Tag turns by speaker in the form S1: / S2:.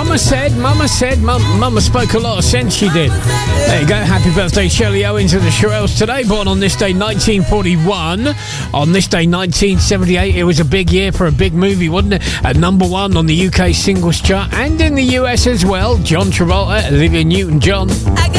S1: Mama spoke a lot of sense, she did. There you go, happy birthday Shirley Owens and the Shirelles today, born on this day 1941. On this day 1978, it was a big year for a big movie, wasn't it? At number 1 on the UK singles chart and in the US as well. John Travolta, Olivia Newton-John.